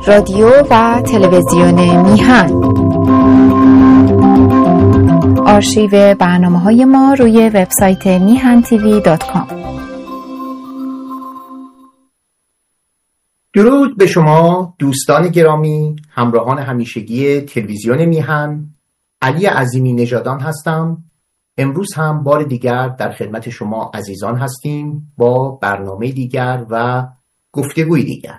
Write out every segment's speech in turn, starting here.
رادیو و تلویزیون میهن. آرشیو برنامه‌های ما روی وبسایت mihantv.com. درود به شما دوستان گرامی، همراهان همیشگی تلویزیون میهن. علی عظیمی نژادان هستم. امروز هم بار دیگر در خدمت شما عزیزان هستیم با برنامه دیگر و گفتگوی دیگر.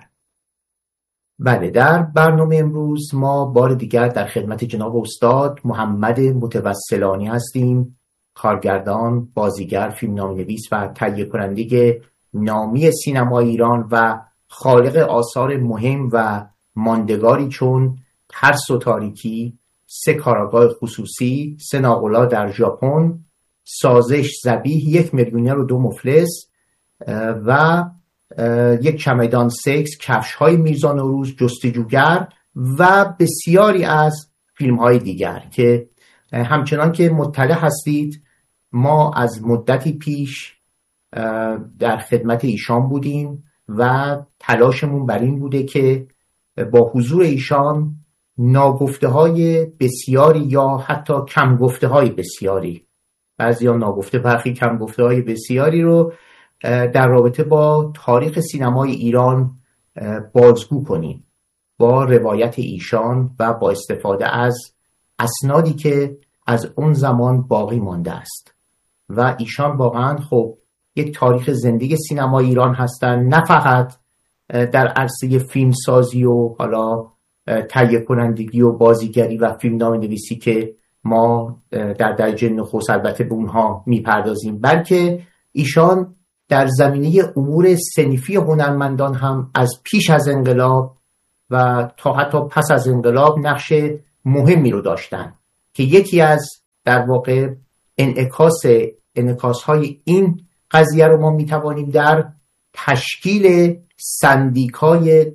بله، در برنامه امروز ما بار دیگر در خدمت جناب استاد محمد متوسلانی هستیم، کارگردان، بازیگر، فیلمنامه‌نویس و تهیه کننده نامی سینما ایران و خالق آثار مهم و ماندگاری چون ترس و تاریکی، 3 کاراگاه خصوصی، 3 ناقلا در ژاپن، سازش ذبیح، 1 میلیونر و 2 مفلس و 1 چمدان سکس، کفش‌های میرزا نوروز، جستجوگر و بسیاری از فیلم‌های دیگر که همچنان که مطلع هستید ما از مدتی پیش در خدمت ایشان بودیم و تلاشمون بر این بوده که با حضور ایشان ناگفته‌های بسیاری یا حتی کم گفته‌های بسیاری، بعضیا ناگفته برخی کم گفته‌های بسیاری رو در رابطه با تاریخ سینمای ایران بازگو کنیم با روایت ایشان و با استفاده از اسنادی که از اون زمان باقی مانده است. و ایشان واقعا خب یک تاریخ زنده سینمای ایران هستن، نه فقط در عرصه فیلمسازی و حالا تهیه کنندگی و بازیگری و فیلمنامه نویسی که ما در درجه نخست البته به اونها میپردازیم، بلکه ایشان در زمینه امور صنفی هنرمندان هم از پیش از انقلاب و تا حتی پس از انقلاب نقش مهمی رو داشتن که یکی از در واقع انعکاس‌های این قضیه رو ما میتوانیم در تشکیل سندیکای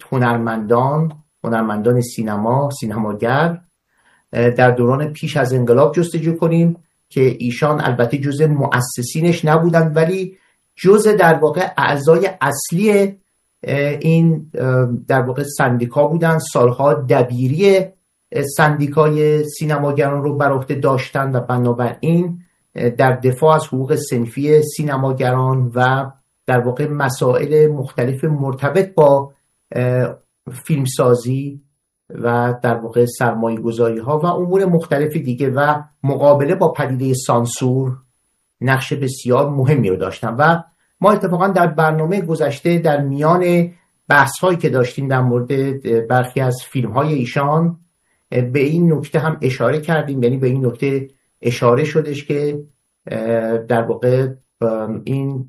هنرمندان سینماگر در دوران پیش از انقلاب جستجو کنیم که ایشان البته جزء مؤسسینش نبودند ولی جزء در واقع اعضای اصلی این در واقع سندیکا بودند. سالها دبیری سندیکای سینماگران رو بر عهده داشتند و بنابراین در دفاع از حقوق صنفی سینماگران و در واقع مسائل مختلف مرتبط با فیلمسازی و در واقع سرمایه گذاری ها و امور مختلف دیگه و مقابله با پدیده سانسور نقش بسیار مهمی رو داشتن. و ما اتفاقا در برنامه گذشته در میان بحث هایی که داشتیم در مورد برخی از فیلم های ایشان به این نکته هم اشاره کردیم، یعنی به این نکته اشاره شدش که در واقع این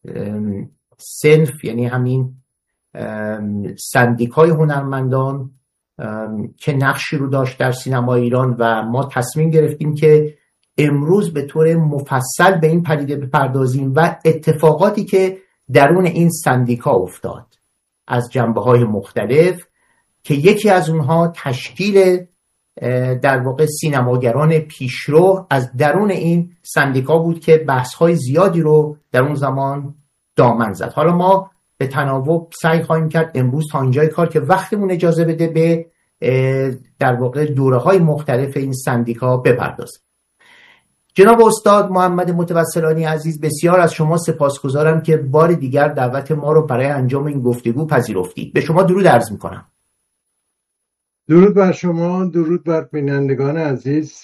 صنف، یعنی همین سندیکای هنرمندان که نقشی رو داشت در سینما ایران و ما تصمیم گرفتیم که امروز به طور مفصل به این پدیده بپردازیم و اتفاقاتی که درون این سندیکا افتاد از جنبه‌های مختلف که یکی از اونها تشکیل در واقع سینماگران پیشرو از درون این سندیکا بود که بحث‌های زیادی رو در اون زمان دامن زد. حالا ما به تناوب سعی خواهیم کرد امروز تا اینجای کار که وقتمون اجازه بده به در واقع دوره‌های مختلف این سندیکا بپردازیم. جناب استاد محمد متوسلانی عزیز، بسیار از شما سپاسگزارم که بار دیگر دعوت ما رو برای انجام این گفتگو پذیرفتید. به شما درود عرض می‌کنم. درود بر شما، درود بر بینندگان عزیز.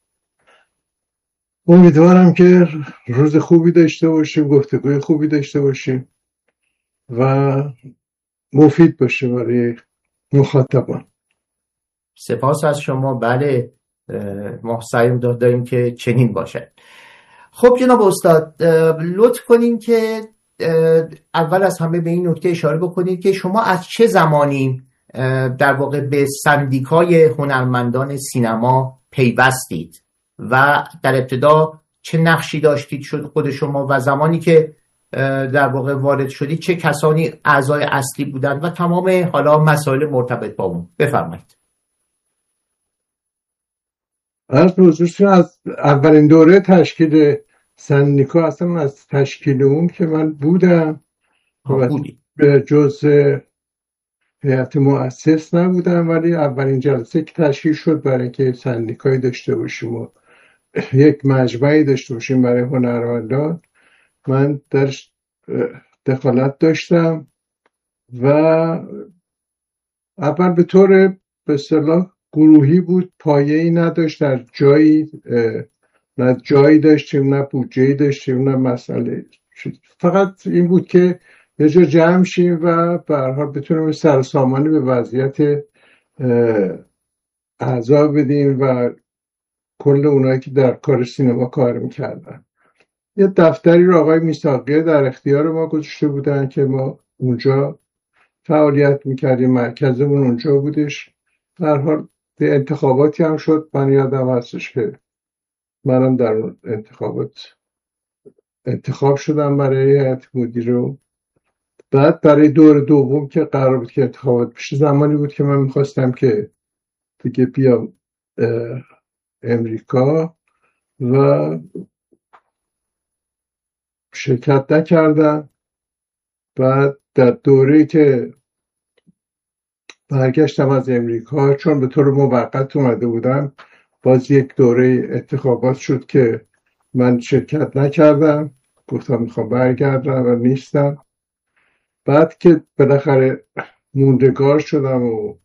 امیدوارم که روز خوبی داشته باشیم، گفتگوی خوبی داشته باشیم و مفید باشه برای مخاطبان. سپاس از شما. بله، ما سعی داریم که چنین باشه. خب جناب استاد، لطف کنین که اول از همه به این نکته اشاره بکنید که شما از چه زمانی در واقع به سندیکای هنرمندان سینما پیوستید و در ابتدا چه نقشی داشتید شد خود شما و زمانی که در واقع وارد شدید چه کسانی اعضای اصلی بودند و تمام حالا مسائل مرتبط با اون. بفرمایید. از اولین دوره تشکیل سندیکا، اصلا از تشکیل اون که من بودم به جزء هیئت مؤسس نبودم، ولی اولین جلسه که تشکیل شد برای اینکه سندیکایی داشته باشیم و یک مجمعی داشته باشیم برای هنرمندان، من درش دخالت داشتم و اول به طور به اصطلاح گروهی بود، پایه‌ای نداشت، در جایی نه جایی داشتیم نه بودجه‌ای داشتیم نه مسئله، فقط این بود که یه جا جمع شیم و به هر حال بتونیم سرسامانی به وضعیت اعضا بدیم و کل اونایی که در کار سینما کار میکردن. یه دفتری رو آقای میثاقی در اختیار ما گذاشته بودن که ما اونجا فعالیت میکردیم، مرکزمون اونجا بودش. در حال به انتخاباتی هم شد، من یادم هستش که منم در اون انتخابات انتخاب شدم برای هیئت مدیره. بعد برای دور دوم که قرار بود که انتخابات بشه، زمانی بود که من میخواستم که دیگه بیام امریکا و شرکت نکردم. بعد در دوره‌ای که برگشتم از امریکا، چون به طور موقت اومده بودم، باز یک دوره انتخابات شد که من شرکت نکردم، گفتم میخوام برگردم و نیستم. بعد که بالاخره موندگار شدم و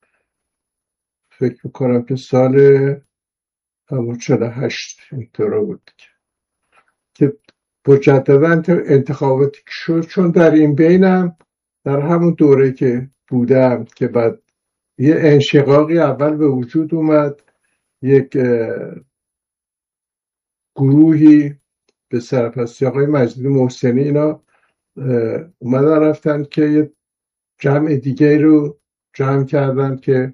فکر میکنم که سال 48 اینطور بود که مجددا انتخاباتی شد، چون در این بینم در همون دوره که بودم که بعد یه انشقاقی اول به وجود اومد، یک گروهی به سرپرستی آقای مجید محسنی اینا اومدن رفتن که یه جمع دیگه رو جمع کردن که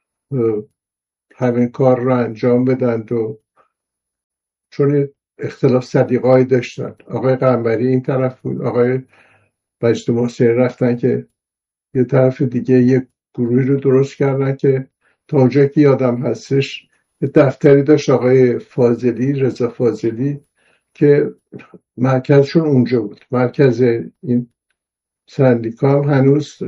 همین کار رو انجام بدن و چون اختلاف سلیقه‌ای داشتن، آقای قنبری این طرف بود، آقای مجید محسنی رفتن که یه طرف دیگه یه گروهی رو درست کردن که تا اونجا که یادم هستش یه دفتری داشت آقای فاضلی، رضا فاضلی، که مرکزشون اونجا بود. مرکز این سندیکا هنوز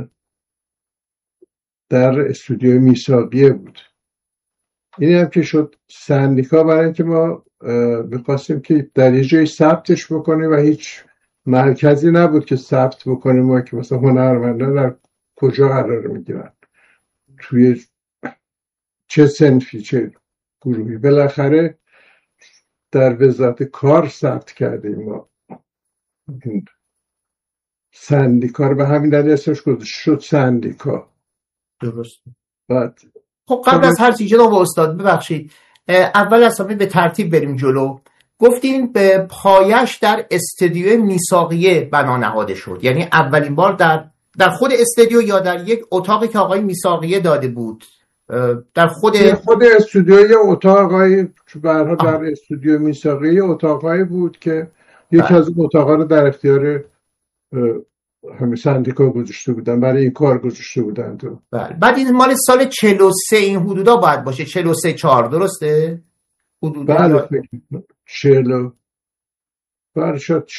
در استودیوی میثاقیه بود. این هم که شد سندیکا، برای اینکه ما بخواستیم که در یه جایی ثبتش بکنیم و هیچ مرکزی نبود که ثبت بکنیم ما که مثلا هنرمندان در کجا قرار میگیرن، توی چه صنفی چه گروهی. بالاخره در وزارت کار ثبت کردیم ما این سندیکا رو، به همین دلیل اسمش گذاشته شد سندیکا. درست. بعد خب قبل از هر چیز جناب استاد ببخشید، اول از همه به ترتیب بریم جلو. گفتین به پایش در استودیو میثاقیه بنا نهاده شد، یعنی اولین بار در خود استودیو یا در یک اتاقی که آقای میثاقیه داده بود؟ در خود استودیو یه اتاقای در استودیو میثاقیه اتاقایی بود که یکی از اون اتاقا رو در اختیار همه سندیکا گذاشته بودن، برای این کار گذاشته بودن. بله. بعد این مال سال 43 این حدودا باید باشه، 43 4 درسته؟ حدودا. بله 40 بله شد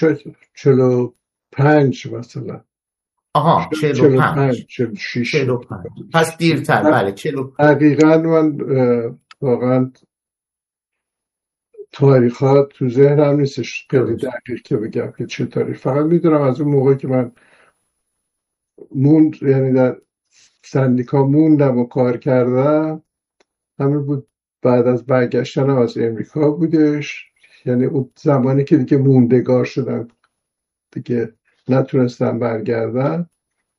45 مثلا. آها 45 46 45 پس دیرتر. بله 45. دقیقاً من واقعا تاریخات تو ذهنم نیستش خیلی دقیق که بگم که چه تاریخ، فقط میدونم از اون موقع که من یعنی در سندیکا موندم و کار کردم، همین بود بعد از برگشتنم از امریکا بودش، یعنی اون زمانی که دیگه موندگار شدم دیگه نتونستم برگردم.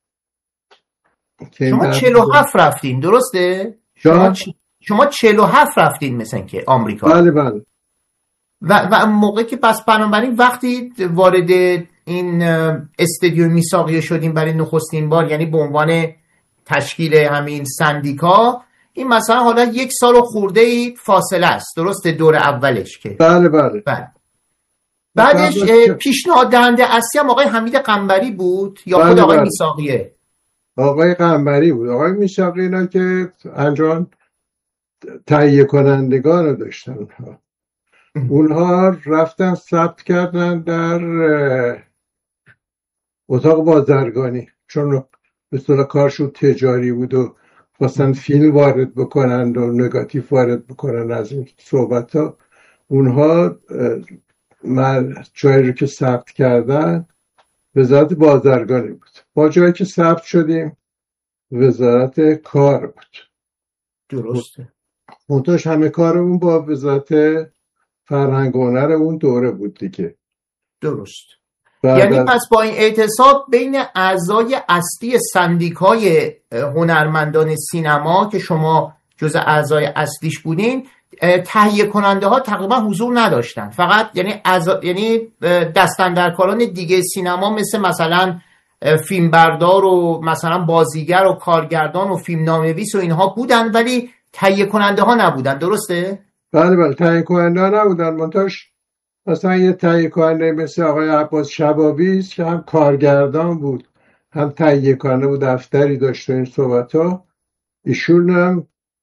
شما 47 رفتین درسته؟ شما 47 رفتین مثلا که آمریکا. بله بله. و موقع که پس بنابراین وقتی وارد این استودیو میثاقیه شدیم برای نخستین بار، یعنی به عنوان تشکیل همین سندیکا، این مثلا حالا 1 سال و خورده ای فاصله است درسته دور اولش که؟ بله بله. بعدش پیشنهاد دهنده اصلی هم آقای حمید قنبری بود یا خود آقای میثاقیه؟ آقای قنبری بود. آقای میثاقیه اینا که انجام تهیه کنندگان رو داشتن، اونها رفتن ثبت کردن در اتاق بازرگانی، چون به اصطلاح کارشون تجاری بود و خواستن فیلم وارد بکنن و نگاتیو وارد بکنن از این صحبت ها. اونها جایی رو که ثبت کردن وزارت بازرگانی بود. ما جایی که ثبت شدیم وزارت کار بود. درسته. منتاش همه کارمون با وزارت فرهنگ و هنر اون دوره بود دیگه. درست. یعنی پس با این اعتصاب بین اعضای اصلی سندیکای هنرمندان سینما که شما جز اعضای اصلیش بودین، تهیه کننده ها تقریبا حضور نداشتن، فقط یعنی دستاندرکاران دیگه سینما مثلا فیلمبردار و مثلا بازیگر و کارگردان و فیلمنامه‌نویس و اینها بودن، ولی تهیه کننده ها نبودن. درسته؟ بله تهیه کننده ها نبودن. منتاش مثلا یه تهیه کننده مثل آقای عباس شبابی که هم کارگردان بود هم تهیه کننده بود، دفتری داشت و این صحبت ها، ایشون هم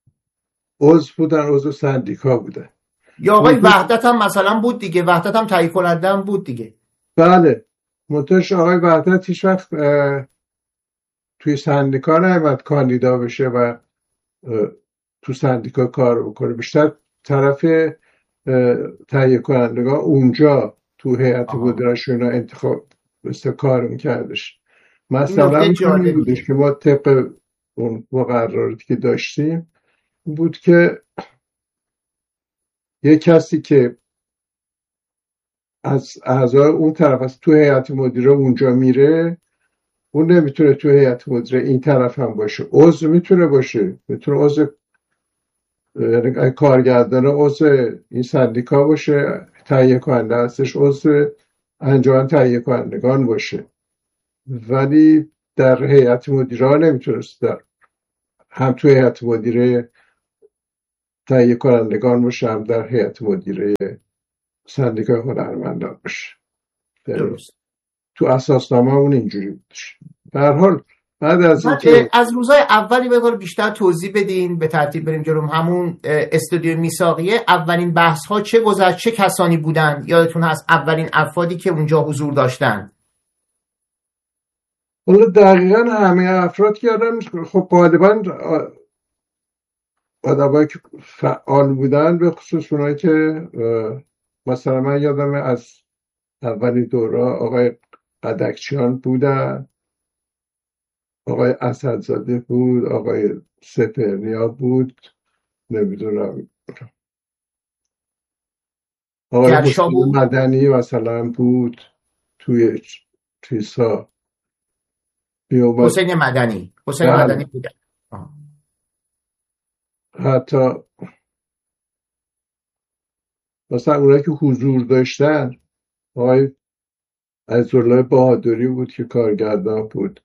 عضو سندیکا بودن. یا آقای وحدت هم مثلا بود دیگه، وحدت هم تهیه کننده هم بود دیگه. بله. منتش آقای وحدت هیچ وقت توی سندیکا نیامد کاندیدا بشه و تو سندیکا کار بکنه، بیشتر طرف تهیه کنندگان اونجا تو هیئت مدیره‌شون انتخاب کار میکردش. مثلا این بودش که ما طبق اون مقرراتی که داشتیم بود که یه کسی که از اعضای اون طرف از تو هیئت مدیره اونجا میره، اون نمیتونه تو هیئت مدیره این طرف هم باشه. عضو میتونه باشه، میتونه عضو کارگردان عضو این سندیکا باشه، تهیه کننده هستش عضو انجمن تهیه کنندگان باشه، ولی در هیئت مدیره نمیتونست هم تو هیئت مدیره تهیه کنندگان باشه هم در هیئت مدیره سندیکای هنرمندان باشه. درست. تو اساسنامه اون اینجوری بودش. به هر حال بعد از روزهای اولی بذار بیشتر توضیح بدین، به ترتیب بریم جلو. همون استودیو میثاقیه اولین بحث ها چه گذشت، چه کسانی بودن؟ یادتون هست اولین افرادی که اونجا حضور داشتن؟ والله دقیقا همه افراد که یادم، خب غالبا آدمایی که فعال بودن، به خصوص اونایی که مثلا من یادم از اولین دوره آقای قدکچیان بودن، آقای اسدزاده بود، آقای سپهرنیا بود، نمیدونم آقای حسین مدنی مثلا بود توی چیزها. حسین مدنی بود. حتی مثلا اونایی که حضور داشتن، آقای عزیزالله بهادری بود که کارگردان بود.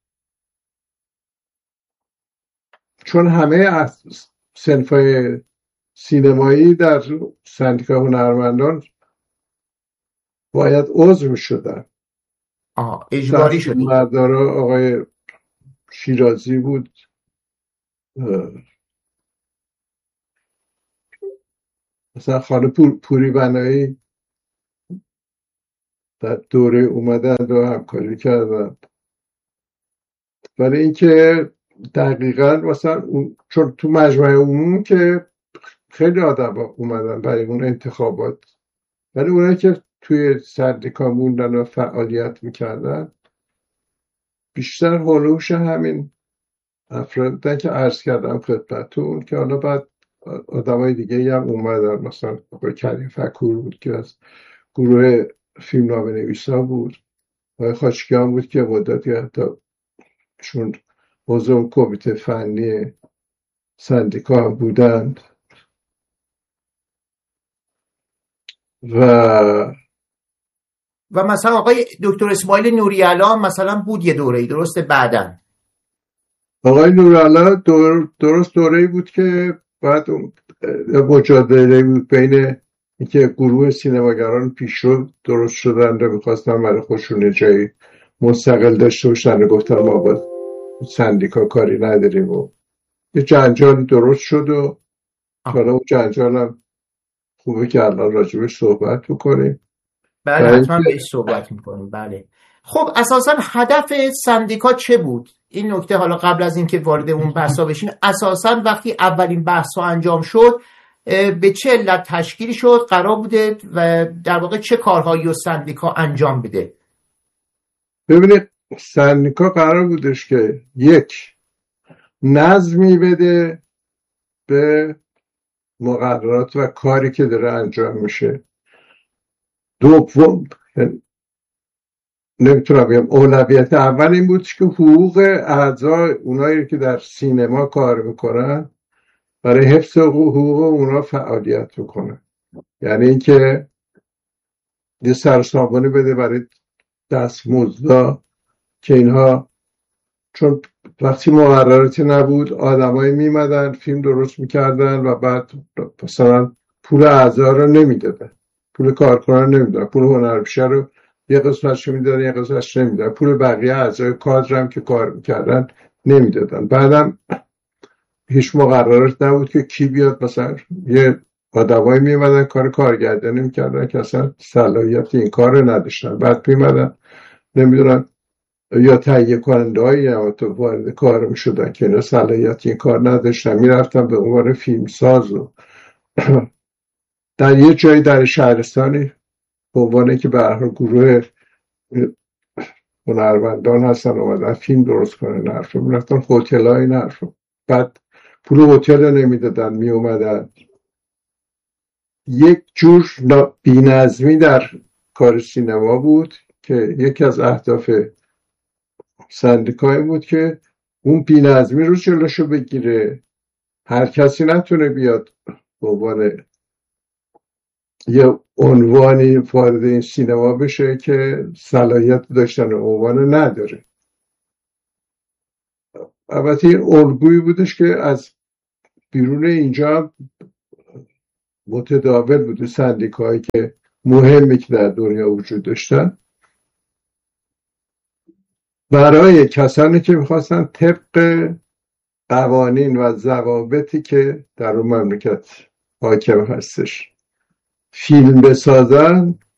چون همه صنفای سینمایی در سندیکای هنرمندان باید عضو شدن. اجباری شد. مردارا آقای شیرازی بود، مثلا خانه پوری بنایی در دوره اومدن و همکاری کردن. ولی اینکه دقیقاً مثلا چون تو مجمع عموم که خیلی آدم اومدن برای اون انتخابات، ولی اونایی که توی سندیکا موندن و فعالیت میکردن بیشتر هولوش همین افرادن که عرض کردم خدمتتون، که حالا بعد آدمای دیگه هم اومدن. مثلا آقای کریم فکور بود که از گروه فیلمنامه نویسا بود، آقای خاچکیان بود که مدتی حتی شون عضو کمیته فنی سندیکا هم بودند. و مثلا آقای دکتر اسماعیل نوری‌علا مثلا بود یه دوره‌ای، درسته؟ بعدن آقای نوری‌علا درست دوره‌ای بود که بعد مجادله بود بین اینکه گروه سینماگران پیشرو درست شدن و می‌خواستن برای خودشون جایی مستقل داشته باشن و گفتن ما با سندیکا کاری نداریم و یه جنجال درست شد و حالا اون جنجال هم خوبه که الان راجبش صحبت بکنیم. بله حتما بهش صحبت میکنیم. بله خب اساسا هدف سندیکا چه بود؟ این نکته حالا قبل از اینکه وارد اون بحثا بشین، اساسا وقتی اولین بحثا انجام شد به چه علت تشکیل شد، قرار بوده و در واقع چه کارهایی رو سندیکا انجام بده؟ ببینید سندیکا قرار بودش که یک نظمی بده به مقررات و کاری که داره انجام میشه. دوم، نمیتونم بگم اولویت اول این بود که حقوق اعضای اونایی که در سینما کار میکنن برای حفظ حقوق اونا فعالیت میکنن، یعنی اینکه یه سرسامانی بده برای دستمزدا که اینها، چون وقتی مقرراتی نبود آدمایی میمدن فیلم درست میکردن و بعد مثلا پول اعضا رو نمیدادن، پول کارکنان نمیدادن، پول هنرپیشه رو یه قسمتش میدادن یه قسمتش نمیدادن، پول بقیه اعضای کادر هم که کار میکردن نمیدادن. بعدم هیچ مقررات نبود که کی بیاد، مثلا یه آدمایی میمدن کار کارگردانی میکردن که اصلا صلاحیت این کار رو نداشتن، بعد میمدن نمیدونن یا تهیه کننده هایی وارد کار میشدن که اینا صلاحیت این کار نداشتن، میرفتن به عنوان فیلمساز و در یه جایی در شهرستانی به عنوان که به هر حال گروه هنرمندان هستن اومدن فیلم درست کنن، نرفت میرفتن هتل های نرفت، بعد پول هتل رو نمیدادن، میومدن. یک جور بی‌نظمی در کار سینما بود که یکی از اهداف سندیکای بود که اون بی‌نظمی رو جلوشو بگیره، هر کسی نتونه بیاد به عنوان یه عنوانی وارد این سینما بشه که صلاحیت داشتن عنوان نداره. البته این الگویی بودش که از بیرون اینجا متداول بود، سندیکایی که مهمی که در دنیا وجود داشتن برای کسانی که میخواستن طبق قوانین و ضوابطی که در اون مملکت حاکم هستش فیلم بسازن